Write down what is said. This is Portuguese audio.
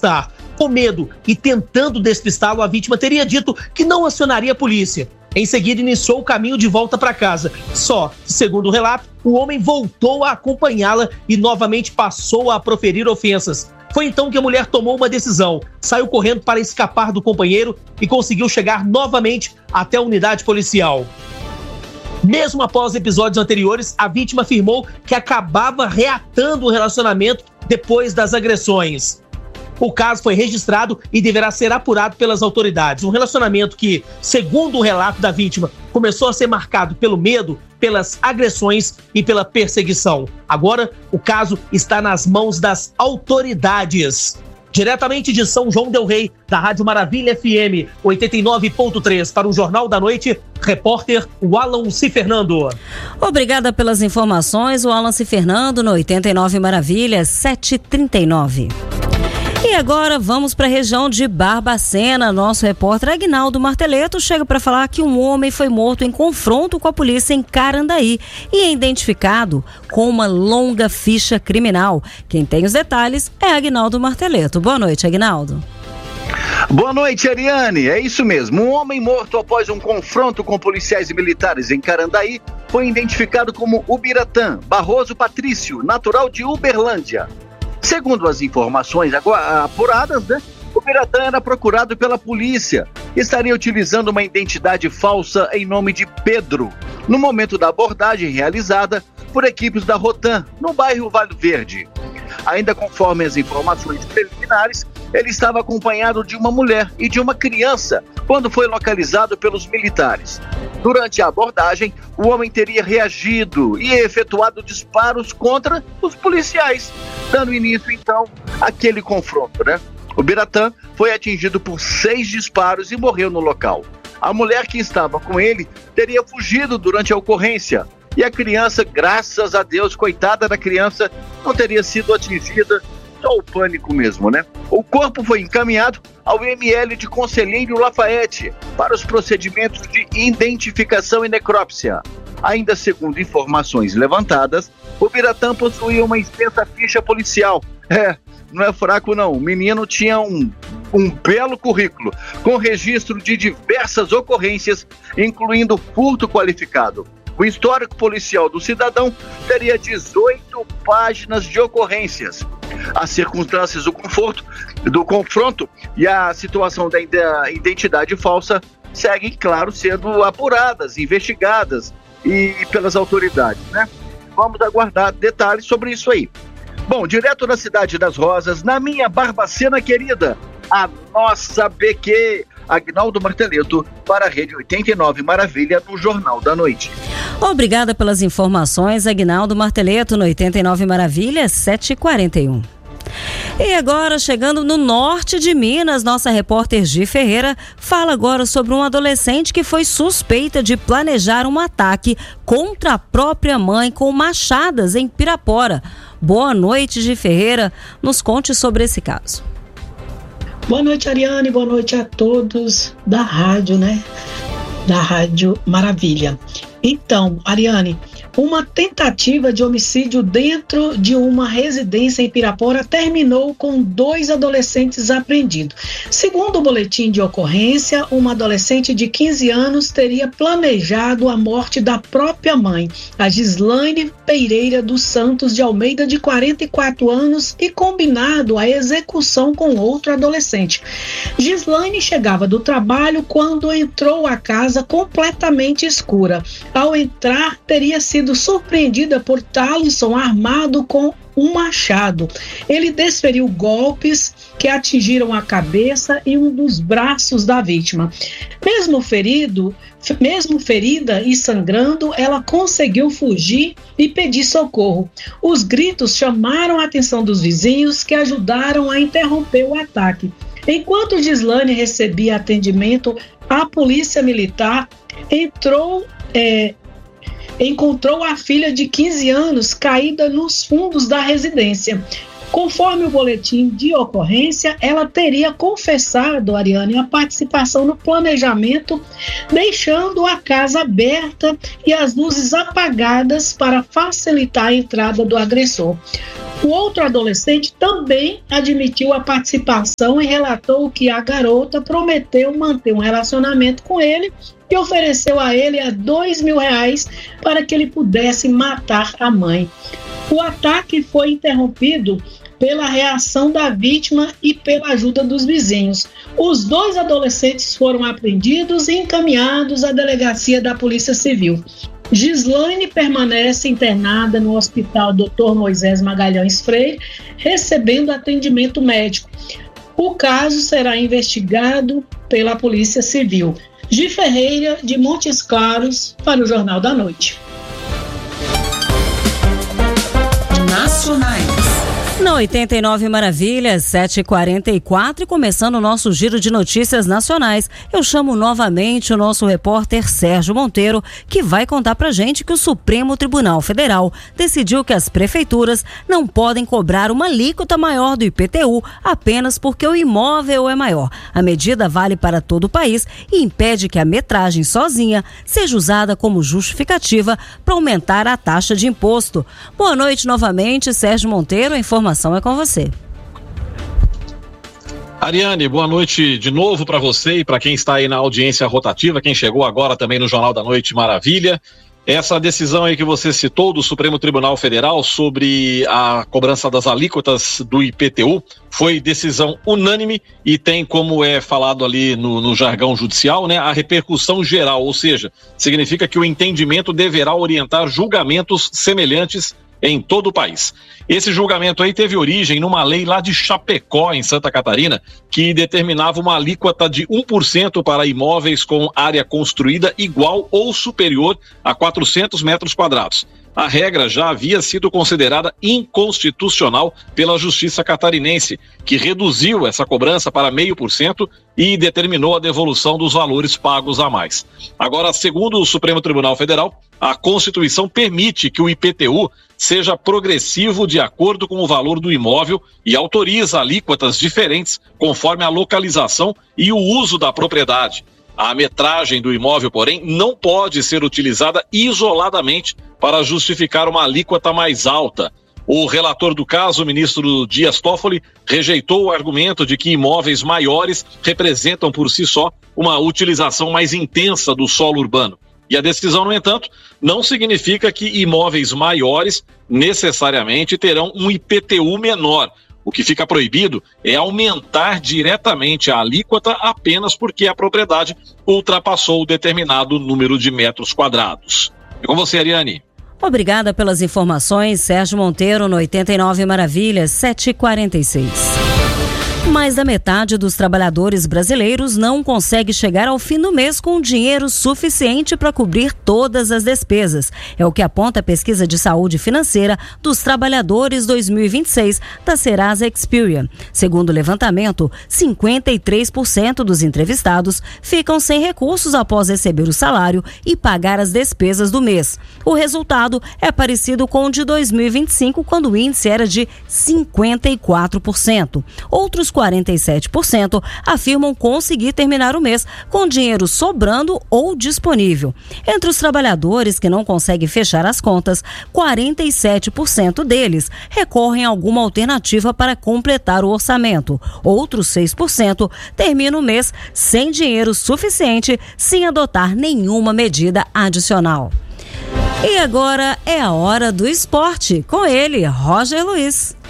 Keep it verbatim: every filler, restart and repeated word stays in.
assustar. Com medo e tentando despistá-lo, a vítima teria dito que não acionaria a polícia. Em seguida, iniciou o caminho de volta para casa. Só que, segundo o relato, o homem voltou a acompanhá-la e novamente passou a proferir ofensas. Foi então que a mulher tomou uma decisão. Saiu correndo para escapar do companheiro e conseguiu chegar novamente até a unidade policial. Mesmo após episódios anteriores, a vítima afirmou que acabava reatando o relacionamento depois das agressões. O caso foi registrado e deverá ser apurado pelas autoridades. Um relacionamento que, segundo o relato da vítima, começou a ser marcado pelo medo, pelas agressões e pela perseguição. Agora, o caso está nas mãos das autoridades. Diretamente de São João del Rei, da Rádio Maravilha F M oitenta e nove ponto três, para o Jornal da Noite, repórter Wallace Fernando. Obrigada pelas informações, Wallace Fernando, no oitenta e nove Maravilhas, sete e trinta e nove. E agora vamos para a região de Barbacena. Nosso repórter Aguinaldo Marteleto chega para falar que um homem foi morto em confronto com a polícia em Carandaí e é identificado com uma longa ficha criminal. Quem tem os detalhes é Aguinaldo Marteleto. Boa noite, Aguinaldo. Boa noite, Ariane. É isso mesmo. Um homem morto após um confronto com policiais e militares em Carandaí foi identificado como Ubiratã Barroso Patrício, natural de Uberlândia. Segundo as informações apuradas, né, o Ubiratã era procurado pela polícia. Estaria utilizando uma identidade falsa em nome de Pedro, no momento da abordagem realizada por equipes da Rotan, no bairro Vale Verde. Ainda conforme as informações preliminares, ele estava acompanhado de uma mulher e de uma criança quando foi localizado pelos militares. Durante a abordagem, o homem teria reagido e efetuado disparos contra os policiais, dando início, então, àquele confronto, né? O Ubiratã foi atingido por seis disparos e morreu no local. A mulher que estava com ele teria fugido durante a ocorrência. E a criança, graças a Deus, coitada da criança, não teria sido atingida, só o pânico mesmo, né? O corpo foi encaminhado ao I M L de Conselheiro Lafayette para os procedimentos de identificação e necrópsia. Ainda segundo informações levantadas, o Ubiratã possuía uma extensa ficha policial. É, não é fraco não, o menino tinha um, um belo currículo, com registro de diversas ocorrências, incluindo furto qualificado. O histórico policial do cidadão teria dezoito páginas de ocorrências. As circunstâncias do, conforto, do confronto e a situação da identidade falsa seguem, claro, sendo apuradas, investigadas e pelas autoridades, né? Vamos aguardar detalhes sobre isso aí. Bom, direto da Cidade das Rosas, na minha Barbacena querida, a nossa B Q, Aguinaldo Marteleto, para a Rede oitenta e nove Maravilha, no Jornal da Noite. Obrigada pelas informações, Aguinaldo Marteleto, no oitenta e nove Maravilha, sete e quarenta e um. E agora, chegando no norte de Minas, nossa repórter Gi Ferreira fala agora sobre um adolescente que foi suspeita de planejar um ataque contra a própria mãe com machadas em Pirapora. Boa noite, Gi Ferreira. Nos conte sobre esse caso. Boa noite, Ariane. Boa noite a todos da rádio, né? Da Rádio Maravilha. Então, Ariane, uma tentativa de homicídio dentro de uma residência em Pirapora terminou com dois adolescentes apreendidos. Segundo o boletim de ocorrência, uma adolescente de quinze anos teria planejado a morte da própria mãe, a Gislaine Pereira dos Santos de Almeida, de quarenta e quatro anos, e combinado a execução com outro adolescente. Gislaine chegava do trabalho quando entrou à casa completamente escura. Ao entrar, teria sido surpreendida por Thalisson armado com um machado. Ele desferiu golpes que atingiram a cabeça e um dos braços da vítima. Mesmo ferido, mesmo ferida e sangrando, ela conseguiu fugir e pedir socorro. Os gritos chamaram a atenção dos vizinhos, que ajudaram a interromper o ataque. Enquanto Gislaine recebia atendimento, a polícia militar entrou É, encontrou a filha de quinze anos caída nos fundos da residência. Conforme o boletim de ocorrência, ela teria confessado, Ariane, a participação no planejamento, deixando a casa aberta e as luzes apagadas para facilitar a entrada do agressor. O outro adolescente também admitiu a participação e relatou que a garota prometeu manter um relacionamento com ele e ofereceu a ele a dois mil reais para que ele pudesse matar a mãe. O ataque foi interrompido pela reação da vítima e pela ajuda dos vizinhos. Os dois adolescentes foram apreendidos e encaminhados à delegacia da Polícia Civil. Gislaine permanece internada no Hospital doutor Moisés Magalhães Freire, recebendo atendimento médico. O caso será investigado pela Polícia Civil. Gi Ferreira, de Montes Claros, para o Jornal da Noite. Nacionais. Na oitenta e nove Maravilhas, sete e quarenta e quatro, e começando o nosso giro de notícias nacionais, eu chamo novamente o nosso repórter Sérgio Monteiro, que vai contar pra gente que o Supremo Tribunal Federal decidiu que as prefeituras não podem cobrar uma alíquota maior do I P T U apenas porque o imóvel é maior. A medida vale para todo o país e impede que a metragem sozinha seja usada como justificativa para aumentar a taxa de imposto. Boa noite novamente, Sérgio Monteiro, a informação é com você. Ariane, boa noite de novo para você e para quem está aí na audiência rotativa, quem chegou agora também no Jornal da Noite Maravilha. Essa decisão aí que você citou do Supremo Tribunal Federal sobre a cobrança das alíquotas do I P T U foi decisão unânime e tem, como é falado ali no, no jargão judicial, né, a repercussão geral, ou seja, significa que o entendimento deverá orientar julgamentos semelhantes em todo o país. Esse julgamento aí teve origem numa lei lá de Chapecó, em Santa Catarina, que determinava uma alíquota de um por cento para imóveis com área construída igual ou superior a quatrocentos metros quadrados. A regra já havia sido considerada inconstitucional pela Justiça Catarinense, que reduziu essa cobrança para meio por cento e determinou a devolução dos valores pagos a mais. Agora, segundo o Supremo Tribunal Federal, a Constituição permite que o I P T U seja progressivo de acordo com o valor do imóvel e autoriza alíquotas diferentes conforme a localização e o uso da propriedade. A metragem do imóvel, porém, não pode ser utilizada isoladamente para justificar uma alíquota mais alta. O relator do caso, o ministro Dias Toffoli, rejeitou o argumento de que imóveis maiores representam por si só uma utilização mais intensa do solo urbano. E a decisão, no entanto, não significa que imóveis maiores necessariamente terão um I P T U menor. O que fica proibido é aumentar diretamente a alíquota apenas porque a propriedade ultrapassou o determinado número de metros quadrados. É com você, Ariane. Obrigada pelas informações, Sérgio Monteiro, no oitenta e nove Maravilhas, sete e quarenta e seis. Mais da metade dos trabalhadores brasileiros não consegue chegar ao fim do mês com dinheiro suficiente para cobrir todas as despesas. É o que aponta a pesquisa de saúde financeira dos trabalhadores dois mil e vinte e seis da Serasa Experian. Segundo o levantamento, cinquenta e três por cento dos entrevistados ficam sem recursos após receber o salário e pagar as despesas do mês. O resultado é parecido com o de dois mil e vinte e cinco, quando o índice era de cinquenta e quatro por cento. Outros quarenta e sete por cento afirmam conseguir terminar o mês com dinheiro sobrando ou disponível. Entre os trabalhadores que não conseguem fechar as contas, quarenta e sete por cento deles recorrem a alguma alternativa para completar o orçamento. Outros seis por cento terminam o mês sem dinheiro suficiente, sem adotar nenhuma medida adicional. E agora é a hora do esporte. Com ele, Roger Luiz.